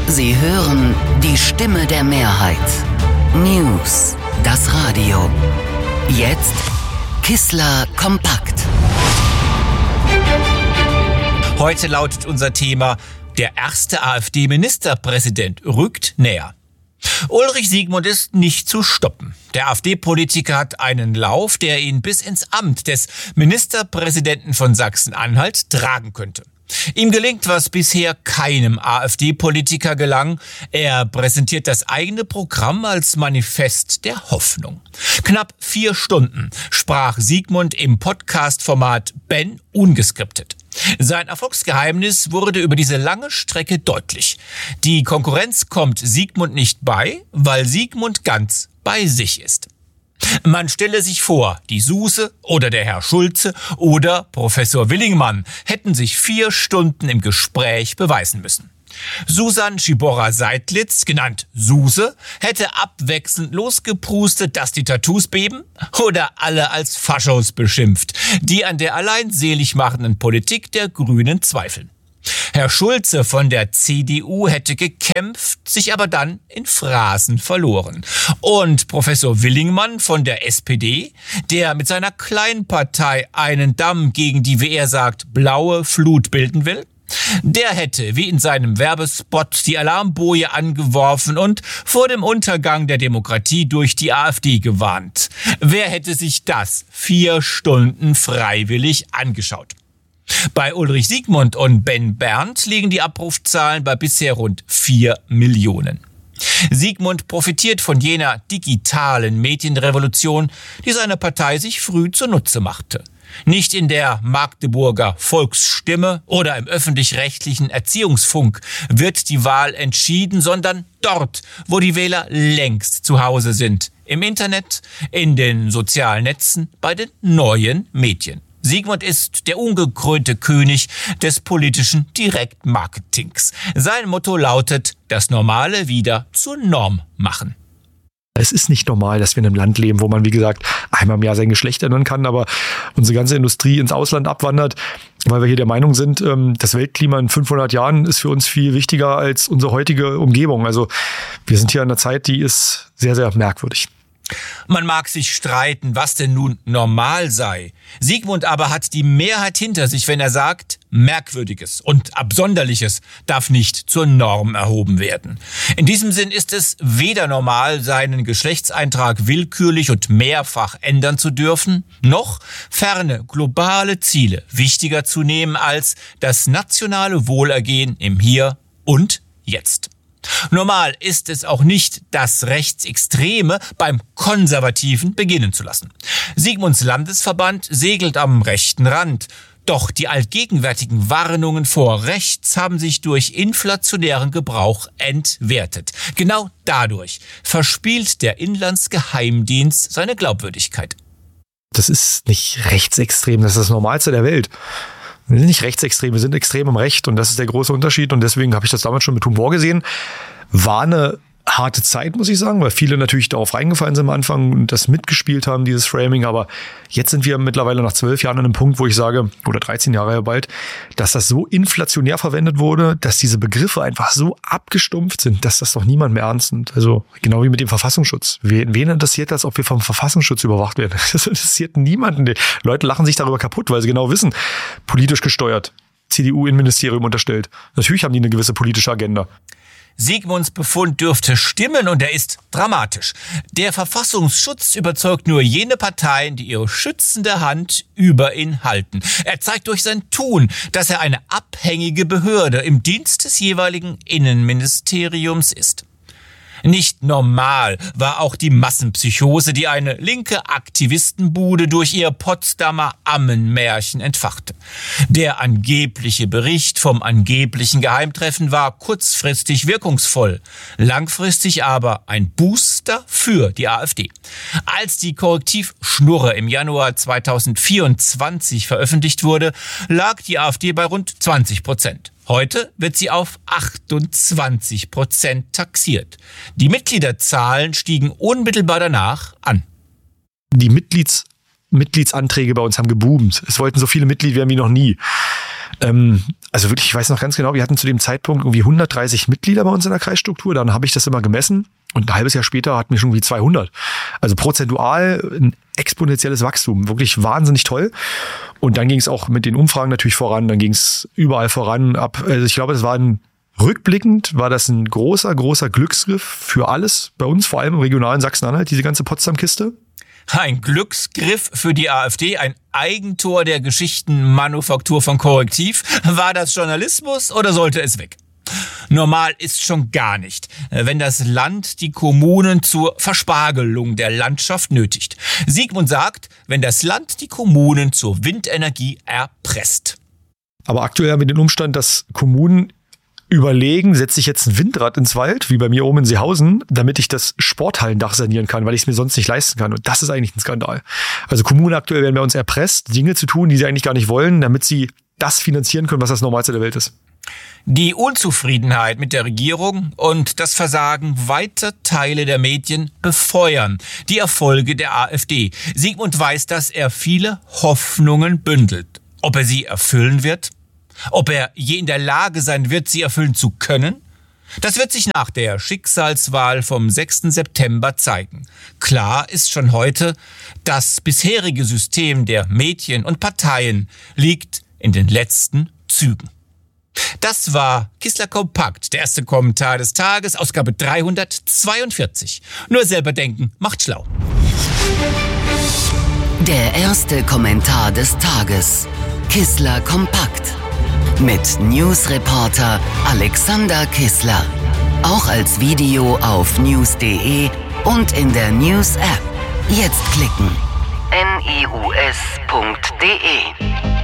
Sie hören die Stimme der Mehrheit. News, das Radio. Jetzt Kissler kompakt. Heute lautet unser Thema: Der erste AfD-Ministerpräsident rückt näher. Ulrich Siegmund ist nicht zu stoppen. Der AfD-Politiker hat einen Lauf, der ihn bis ins Amt des Ministerpräsidenten von Sachsen-Anhalt tragen könnte. Ihm gelingt, was bisher keinem AfD-Politiker gelang. Er präsentiert das eigene Programm als Manifest der Hoffnung. Knapp 4 Stunden sprach Siegmund im Podcast-Format Ben ungeskriptet. Sein Erfolgsgeheimnis wurde über diese lange Strecke deutlich. Die Konkurrenz kommt Siegmund nicht bei, weil Siegmund ganz bei sich ist. Man stelle sich vor, die Suse oder der Herr Schulze oder Professor Willingmann hätten sich 4 Stunden im Gespräch beweisen müssen. Susan Schiborra-Seidlitz, genannt Suse, hätte abwechselnd losgeprustet, dass die Tattoos beben, oder alle als Faschos beschimpft, die an der allein selig machenden Politik der Grünen zweifeln. Herr Schulze von der CDU hätte gekämpft, sich aber dann in Phrasen verloren. Und Professor Willingmann von der SPD, der mit seiner kleinen Partei einen Damm gegen die, wie er sagt, blaue Flut bilden will, der hätte, wie in seinem Werbespot, die Alarmboje angeworfen und vor dem Untergang der Demokratie durch die AfD gewarnt. Wer hätte sich das 4 Stunden freiwillig angeschaut? Bei Ulrich Siegmund und Ben Berndt liegen die Abrufzahlen bei bisher rund 4 Millionen. Siegmund profitiert von jener digitalen Medienrevolution, die seine Partei sich früh zunutze machte. Nicht in der Magdeburger Volksstimme oder im öffentlich-rechtlichen Erziehungsfunk wird die Wahl entschieden, sondern dort, wo die Wähler längst zu Hause sind. Im Internet, in den sozialen Netzen, bei den neuen Medien. Siegmund ist der ungekrönte König des politischen Direktmarketings. Sein Motto lautet: das Normale wieder zur Norm machen. Es ist nicht normal, dass wir in einem Land leben, wo man, wie gesagt, einmal im Jahr sein Geschlecht ändern kann, aber unsere ganze Industrie ins Ausland abwandert, weil wir hier der Meinung sind, das Weltklima in 500 Jahren ist für uns viel wichtiger als unsere heutige Umgebung. Also wir sind hier in einer Zeit, die ist sehr, sehr merkwürdig. Man mag sich streiten, was denn nun normal sei. Siegmund aber hat die Mehrheit hinter sich, wenn er sagt, Merkwürdiges und Absonderliches darf nicht zur Norm erhoben werden. In diesem Sinn ist es weder normal, seinen Geschlechtseintrag willkürlich und mehrfach ändern zu dürfen, noch ferne globale Ziele wichtiger zu nehmen als das nationale Wohlergehen im Hier und Jetzt. Normal ist es auch nicht, das Rechtsextreme beim Konservativen beginnen zu lassen. Siegmunds Landesverband segelt am rechten Rand. Doch die allgegenwärtigen Warnungen vor rechts haben sich durch inflationären Gebrauch entwertet. Genau dadurch verspielt der Inlandsgeheimdienst seine Glaubwürdigkeit. Das ist nicht rechtsextrem, das ist das Normalste der Welt. Wir sind nicht rechtsextrem, wir sind extrem im Recht und das ist der große Unterschied und deswegen habe ich das damals schon mit Humor gesehen. War eine harte Zeit, muss ich sagen, weil viele natürlich darauf reingefallen sind am Anfang und das mitgespielt haben, dieses Framing, aber jetzt sind wir mittlerweile nach 12 Jahren an einem Punkt, wo ich sage, oder 13 Jahre ja bald, dass das so inflationär verwendet wurde, dass diese Begriffe einfach so abgestumpft sind, dass das doch niemand mehr ernst nimmt. Also genau wie mit dem Verfassungsschutz. Wen interessiert das, ob wir vom Verfassungsschutz überwacht werden? Das interessiert niemanden. Die Leute lachen sich darüber kaputt, weil sie genau wissen, politisch gesteuert, CDU-Innenministerium unterstellt. Natürlich haben die eine gewisse politische Agenda. Siegmunds Befund dürfte stimmen und er ist dramatisch. Der Verfassungsschutz überzeugt nur jene Parteien, die ihre schützende Hand über ihn halten. Er zeigt durch sein Tun, dass er eine abhängige Behörde im Dienst des jeweiligen Innenministeriums ist. Nicht normal war auch die Massenpsychose, die eine linke Aktivistenbude durch ihr Potsdamer Ammenmärchen entfachte. Der angebliche Bericht vom angeblichen Geheimtreffen war kurzfristig wirkungsvoll, langfristig aber ein Booster für die AfD. Als die Korrektivschnurre im Januar 2024 veröffentlicht wurde, lag die AfD bei rund 20%. Heute wird sie auf 28% taxiert. Die Mitgliederzahlen stiegen unmittelbar danach an. Die Mitgliedsanträge bei uns haben geboomt. Es wollten so viele Mitglieder werden wie noch nie. Also wirklich, ich weiß noch ganz genau, wir hatten zu dem Zeitpunkt irgendwie 130 Mitglieder bei uns in der Kreisstruktur. Dann habe ich das immer gemessen und ein halbes Jahr später hatten wir schon irgendwie 200. Also prozentual ein exponentielles Wachstum. Wirklich wahnsinnig toll. Und dann ging es auch mit den Umfragen natürlich voran. Dann ging es überall voran. Also ich glaube, rückblickend war das ein großer Glücksgriff für alles bei uns, vor allem im regionalen Sachsen-Anhalt, diese ganze Potsdam-Kiste. Ein Glücksgriff für die AfD, ein Eigentor der Geschichtenmanufaktur von Korrektiv. War das Journalismus oder sollte es weg? Normal ist schon gar nicht, wenn das Land die Kommunen zur Verspargelung der Landschaft nötigt. Sigmund sagt, wenn das Land die Kommunen zur Windenergie erpresst. Aber aktuell haben wir den Umstand, dass Kommunen überlegen, setze ich jetzt ein Windrad ins Wald, wie bei mir oben in Seehausen, damit ich das Sporthallendach sanieren kann, weil ich es mir sonst nicht leisten kann. Und das ist eigentlich ein Skandal. Also Kommunen aktuell werden bei uns erpresst, Dinge zu tun, die sie eigentlich gar nicht wollen, damit sie das finanzieren können, was das Normalste der Welt ist. Die Unzufriedenheit mit der Regierung und das Versagen weiter Teile der Medien befeuern die Erfolge der AfD. Sigmund weiß, dass er viele Hoffnungen bündelt. Ob er sie erfüllen wird? Ob er je in der Lage sein wird, sie erfüllen zu können? Das wird sich nach der Schicksalswahl vom 6. September zeigen. Klar ist schon heute, das bisherige System der Medien und Parteien liegt in den letzten Zügen. Das war Kissler Kompakt, der erste Kommentar des Tages, Ausgabe 342. Nur selber denken macht schlau. Der erste Kommentar des Tages. Kissler Kompakt. Mit Newsreporter Alexander Kissler. Auch als Video auf news.de und in der News-App. Jetzt klicken. news.de